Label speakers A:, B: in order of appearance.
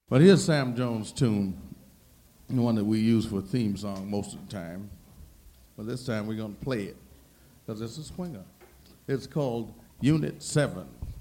A: But here's Sam Jones' tune, the one that we use for theme song most of the time. But this time we're going to play it because it's a swinger. It's called Unit 7.